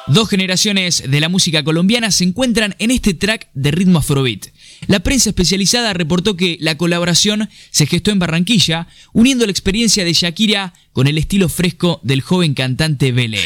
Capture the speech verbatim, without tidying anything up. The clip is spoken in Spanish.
Dos generaciones de la música colombiana se encuentran en este track de ritmo afrobeat. La prensa especializada reportó que la colaboración se gestó en Barranquilla, uniendo la experiencia de Shakira con el estilo fresco del joven cantante Belé.